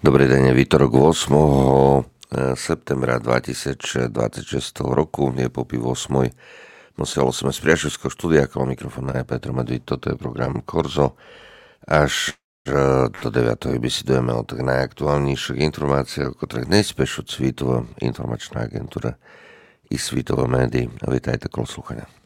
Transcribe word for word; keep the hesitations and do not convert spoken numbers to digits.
Dobrý deň, je výtorok ôsmeho septembra dvetisícdvadsaťšesť roku, je po pів ôsmej. Muselo sme z priateľského štúdia, ako mikrofóna je Petr Medvíd, toto je program Korzo. Až do deviatej besedujeme o tak najaktuálnejších informáciách, o ktorých dnes píšu Svítová informačná agentúra i Svítová médií. Vítajte, kolo slúchania.